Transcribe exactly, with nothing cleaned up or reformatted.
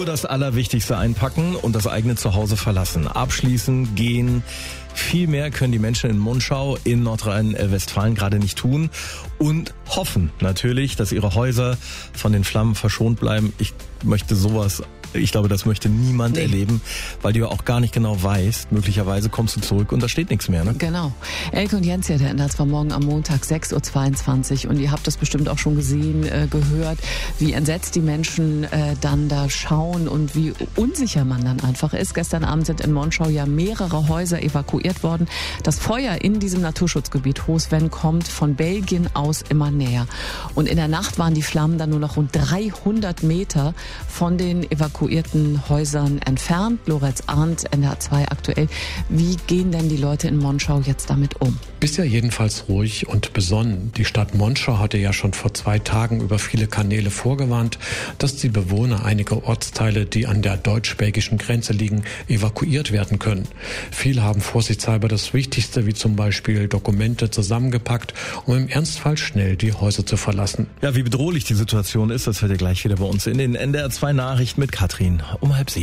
Nur das Allerwichtigste einpacken und das eigene Zuhause verlassen. Abschließen, gehen. Viel mehr können die Menschen in Monschau in Nordrhein-Westfalen gerade nicht tun und hoffen natürlich, dass ihre Häuser von den Flammen verschont bleiben. Ich möchte sowas, ich glaube, das möchte niemand nee. erleben, weil du ja auch gar nicht genau weißt, möglicherweise kommst du zurück und da steht nichts mehr. Ne? Genau. Elke und Jens hier, der Einsatz war morgen am Montag sechs Uhr zweiundzwanzig und ihr habt das bestimmt auch schon gesehen, äh, gehört, wie entsetzt die Menschen äh, dann da schauen und wie unsicher man dann einfach ist. Gestern Abend sind in Monschau ja mehrere Häuser evakuiert worden. Das Feuer in diesem Naturschutzgebiet Hohsven kommt von Belgien aus immer näher. Und in der Nacht waren die Flammen dann nur noch rund dreihundert Meter von den evakuierten Häusern entfernt. Lorenz Arndt, N D R zwei aktuell. Wie gehen denn die Leute in Monschau jetzt damit um? Bisher jedenfalls ruhig und besonnen. Die Stadt Monschau hatte ja schon vor zwei Tagen über viele Kanäle vorgewarnt, dass die Bewohner einiger Ortsteile, die an der deutsch-belgischen Grenze liegen, evakuiert werden können. Viele haben vorsichtshalber das Wichtigste, wie zum Beispiel Dokumente, zusammengepackt, um im Ernstfall schnell die Häuser zu verlassen. Ja, wie bedrohlich die Situation ist, das hört ihr gleich wieder bei uns in den N D R zwei Nachrichten mit Katrin um halb sieben.